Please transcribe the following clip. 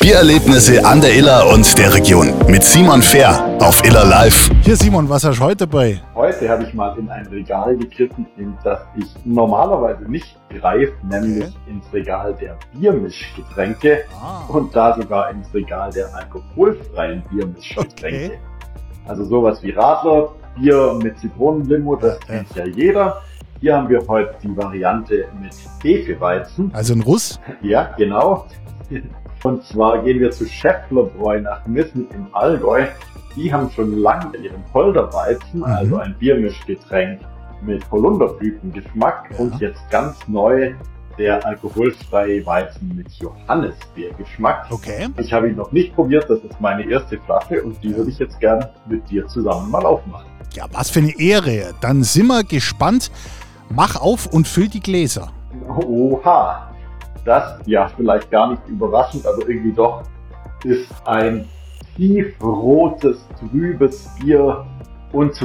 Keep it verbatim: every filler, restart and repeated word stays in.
Biererlebnisse an der Iller und der Region mit Simon Fehr auf Iller Live. Hier Simon, was hast du heute dabei? Heute habe ich mal in ein Regal gegriffen, in das ich normalerweise nicht greife, nämlich Okay. ins Regal der Biermischgetränke Ah. und da sogar ins Regal der alkoholfreien Biermischgetränke. Okay. Also sowas wie Radler, Bier mit Zitronenlimo, das Ja. kennt ja jeder. Hier haben wir heute die Variante mit Hefeweizen. Also ein Russ? Ja, genau. Und zwar gehen wir zu Schäfflerbräu nach Missen im Allgäu. Die haben schon lange ihren Polderweizen, Mhm. also ein Biermischgetränk mit Holunderblütengeschmack, Ja. und jetzt ganz neu der alkoholfreie Weizen mit Johannisbeergeschmack. Okay. Ich habe ihn noch nicht probiert, das ist meine erste Flasche und die würde ich jetzt gern mit dir zusammen mal aufmachen. Ja, was für eine Ehre. Dann sind wir gespannt. Mach auf und füll die Gläser. Oha, das, ja, vielleicht gar nicht überraschend, aber irgendwie doch, ist ein tiefrotes, trübes Bier und